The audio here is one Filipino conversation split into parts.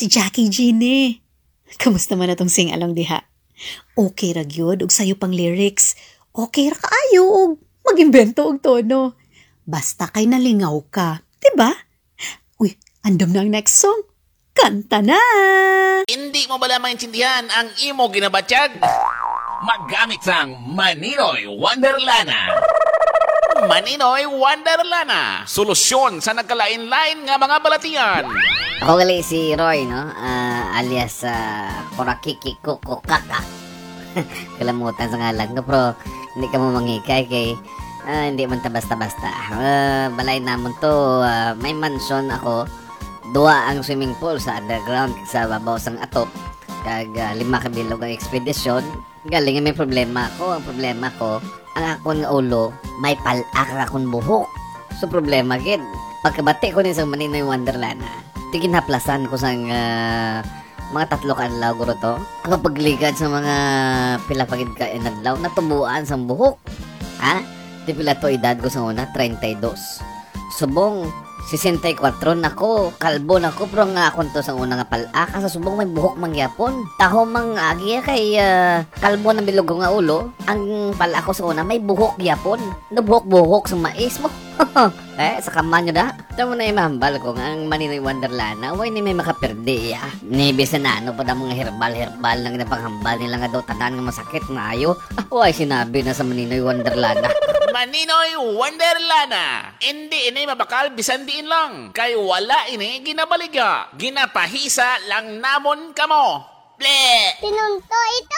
Si Jackie G ni. Kamusta man atong sing-along diha? Okay ra gyud og sayo pang lyrics. Okay ra kaayo og mag-imbento og tono. Basta kay nalingaw ka, 'di ba? Uy, andam na ang next song. Kanta na! Hindi mo bala maintindihan ang imo ginabatyag? Maggamit sang Maninoy Wonderlana. Maninoy Wonderlana. Solusyon sa nagkalain-lain nga mga balatian. Ako gali si Roy, no? Alias Korakiki Kukukaka. Kalamutan sa ngalan ko, pero hindi ka mo mangikay kay hindi man ta basta-basta. Balay namon to, may mansion ako. Dua ang swimming pool sa underground sa babaw sang atop. Kag 5 ka bilog ang ekspedisyon. Galing may problema ako. Ang problema ko, ang akong ulo may palak akong buhok. So problema gid. Pagkabati ko ni sa Maninoy Wonderlana, tiginaplasan ko sang mga 3 ka adlaw guro to. Ako pagligad sa mga pila pagid ka adlaw natubuan sang buhok. Ha? Di pila to edad ko sa una 32. Subong 64 nako, kalbo nako, pero nga akong to sa una nga palaka sa subong may buhok mangyapon. Taho mang agi kay kalbo ng bilog nga ulo, ang palako sa una may buhok yapon. Nabuhok-buhok sa mais mo. Sa kaman nyo da. Ito mo na imahambal ko nga ang Maninoy Wonderlana. Huwag ni may makaperde ya. Nibis na ano pa na mga herbal na ginapanghambal nila nga daw tanan nga masakit na ayo. Huwag sinabi na sa Maninoy Wonderlana. Maninoy Wonderlana. Hindi ini mabakal bisan diin lang. Kay wala ini ginabaliga. Ginapahisa lang namon kamo. Ble! Tinunto ito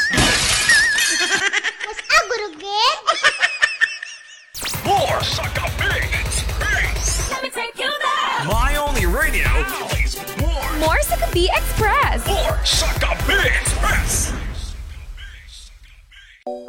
Mas agurugit. More Sakapig Express. Let me take you there. My only radio plays more. More Sakabi Express. More Sakapig